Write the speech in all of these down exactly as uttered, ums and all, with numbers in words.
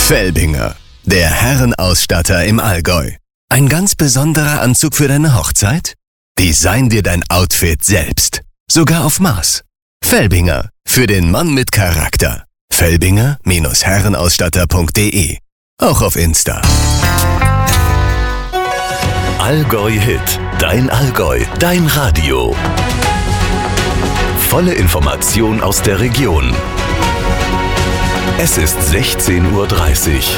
Felbinger, der Herrenausstatter im Allgäu. Ein ganz besonderer Anzug für deine Hochzeit? Design dir dein Outfit selbst. Sogar auf Maß. Felbinger, für den Mann mit Charakter. Felbinger Herrenausstatter punkt de. Auch auf Insta. Allgäu Hit. Dein Allgäu. Dein Radio. Volle Information aus der Region. Es ist sechzehn Uhr dreißig.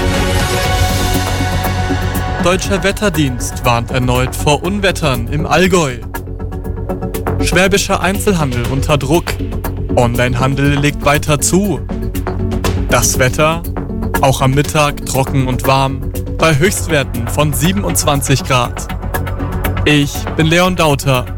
Deutscher Wetterdienst warnt erneut vor Unwettern im Allgäu. Schwäbischer Einzelhandel unter Druck. Onlinehandel legt weiter zu. Das Wetter, auch am Mittag trocken und warm, bei Höchstwerten von siebenundzwanzig Grad. Ich bin Leon Dauter.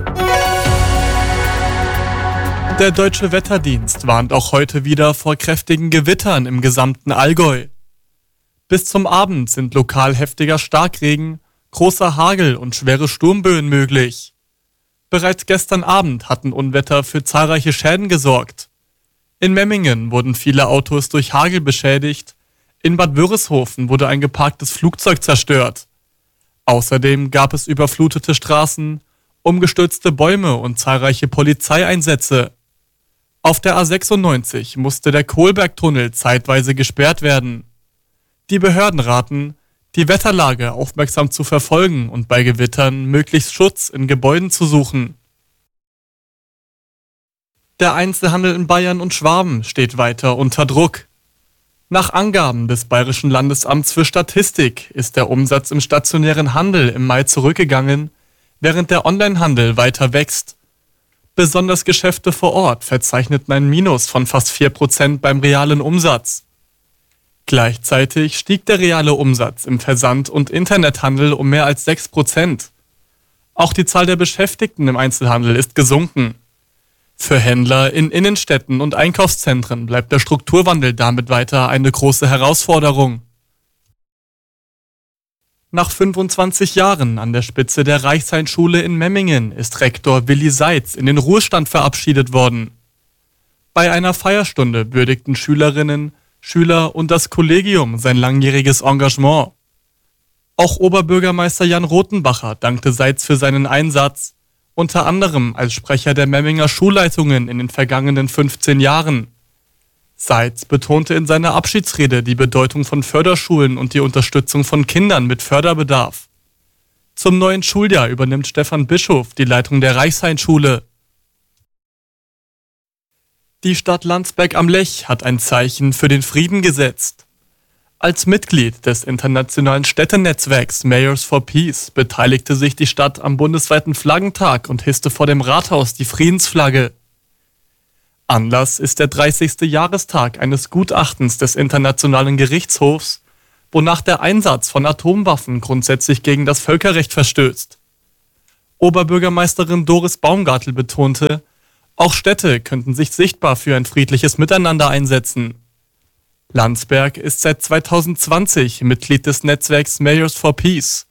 Der Deutsche Wetterdienst warnt auch heute wieder vor kräftigen Gewittern im gesamten Allgäu. Bis zum Abend sind lokal heftiger Starkregen, großer Hagel und schwere Sturmböen möglich. Bereits gestern Abend hatten Unwetter für zahlreiche Schäden gesorgt. In Memmingen wurden viele Autos durch Hagel beschädigt. In Bad Wörishofen wurde ein geparktes Flugzeug zerstört. Außerdem gab es überflutete Straßen, umgestürzte Bäume und zahlreiche Polizeieinsätze. Auf der A sechsundneunzig musste der Kohlbergtunnel zeitweise gesperrt werden. Die Behörden raten, die Wetterlage aufmerksam zu verfolgen und bei Gewittern möglichst Schutz in Gebäuden zu suchen. Der Einzelhandel in Bayern und Schwaben steht weiter unter Druck. Nach Angaben des Bayerischen Landesamts für Statistik ist der Umsatz im stationären Handel im Mai zurückgegangen, während der Onlinehandel weiter wächst. Besonders Geschäfte vor Ort verzeichneten ein Minus von fast vier Prozent beim realen Umsatz. Gleichzeitig stieg der reale Umsatz im Versand- und Internethandel um mehr als sechs Prozent. Auch die Zahl der Beschäftigten im Einzelhandel ist gesunken. Für Händler in Innenstädten und Einkaufszentren bleibt der Strukturwandel damit weiter eine große Herausforderung. Nach fünfundzwanzig Jahren an der Spitze der Reichshain-Schule in Memmingen ist Rektor Willi Seitz in den Ruhestand verabschiedet worden. Bei einer Feierstunde würdigten Schülerinnen, Schüler und das Kollegium sein langjähriges Engagement. Auch Oberbürgermeister Jan Rothenbacher dankte Seitz für seinen Einsatz, unter anderem als Sprecher der Memminger Schulleitungen in den vergangenen fünfzehn Jahren. Seitz betonte in seiner Abschiedsrede die Bedeutung von Förderschulen und die Unterstützung von Kindern mit Förderbedarf. Zum neuen Schuljahr übernimmt Stefan Bischof die Leitung der Reichshain-Schule. Die Stadt Landsberg am Lech hat ein Zeichen für den Frieden gesetzt. Als Mitglied des internationalen Städtenetzwerks Mayors for Peace beteiligte sich die Stadt am bundesweiten Flaggentag und hisste vor dem Rathaus die Friedensflagge. Anlass ist der dreißigste Jahrestag eines Gutachtens des Internationalen Gerichtshofs, wonach der Einsatz von Atomwaffen grundsätzlich gegen das Völkerrecht verstößt. Oberbürgermeisterin Doris Baumgartel betonte, auch Städte könnten sich sichtbar für ein friedliches Miteinander einsetzen. Landsberg ist seit zweitausendzwanzig Mitglied des Netzwerks Mayors for Peace.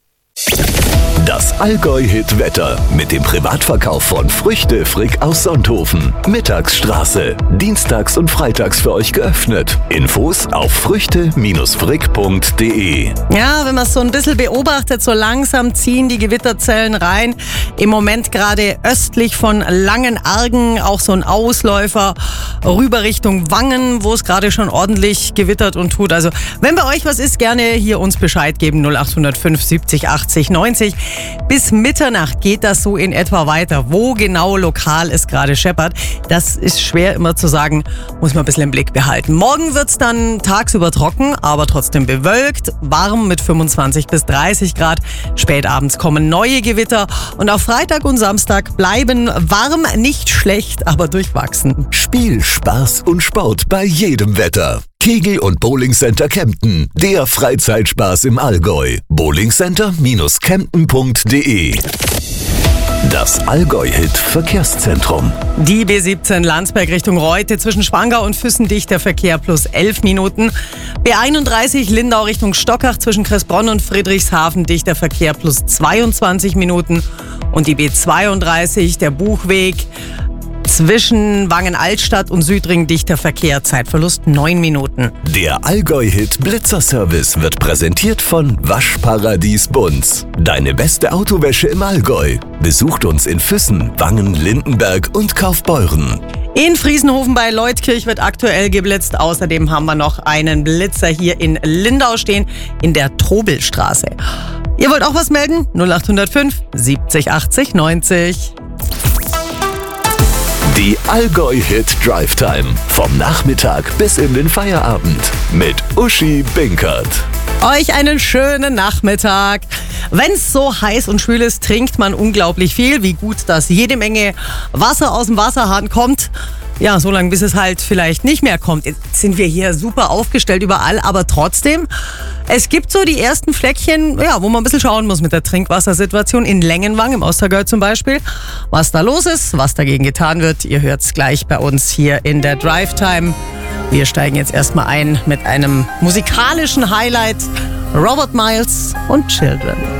Das Allgäu-Hit-Wetter mit dem Privatverkauf von Früchte Frick aus Sonthofen. Mittagsstraße. Dienstags und freitags für euch geöffnet. Infos auf früchte Frick punkt de. Ja, wenn man es so ein bisschen beobachtet, so langsam ziehen die Gewitterzellen rein. Im Moment gerade östlich von Langenargen auch so ein Ausläufer rüber Richtung Wangen, wo es gerade schon ordentlich gewittert und tut. Also wenn bei euch was ist, gerne hier uns Bescheid geben. null acht null fünf siebzig achtzig neunzig. Bis Mitternacht geht das so in etwa weiter. Wo genau lokal es gerade scheppert, das ist schwer immer zu sagen, muss man ein bisschen im Blick behalten. Morgen wird es dann tagsüber trocken, aber trotzdem bewölkt, warm mit fünfundzwanzig bis dreißig Grad. Spätabends kommen neue Gewitter und auch Freitag und Samstag bleiben warm, nicht schlecht, aber durchwachsen. Spiel, Spaß und Sport bei jedem Wetter. Kegel- und Bowlingcenter Kempten, der Freizeitspaß im Allgäu. bowlingcenter Bindestrich kempten punkt de. Das Allgäu-Hit-Verkehrszentrum. Die B siebzehn Landsberg Richtung Reute zwischen Spangau und Füssen dichter Verkehr plus elf Minuten. B einunddreißig Lindau Richtung Stockach zwischen Kressbronn und Friedrichshafen dichter Verkehr plus zweiundzwanzig Minuten. Und die B zweiunddreißig, der Buchweg Zwischen Wangen-Altstadt und Südring dichter Verkehr, Zeitverlust neun Minuten. Der Allgäu-Hit Blitzer-Service wird präsentiert von Waschparadies Bunz. Deine beste Autowäsche im Allgäu. Besucht uns in Füssen, Wangen, Lindenberg und Kaufbeuren. In Friesenhofen bei Leutkirch wird aktuell geblitzt. Außerdem haben wir noch einen Blitzer hier in Lindau stehen, in der Trobelstraße. Ihr wollt auch was melden? null acht null fünf siebzig achtzig neunzig. Die Allgäu-Hit Drive Time. Vom Nachmittag bis in den Feierabend. Mit Uschi Binkert. Euch einen schönen Nachmittag. Wenn es so heiß und schwül ist, trinkt man unglaublich viel. Wie gut, dass jede Menge Wasser aus dem Wasserhahn kommt. Ja, so lange, bis es halt vielleicht nicht mehr kommt. Jetzt sind wir hier super aufgestellt überall, aber trotzdem, es gibt so die ersten Fleckchen, ja, wo man ein bisschen schauen muss mit der Trinkwassersituation in Längenwang, im Ostergäu zum Beispiel. Was da los ist, was dagegen getan wird, ihr hört es gleich bei uns hier in der Drive Time. Wir steigen jetzt erstmal ein mit einem musikalischen Highlight. Robert Miles und Children.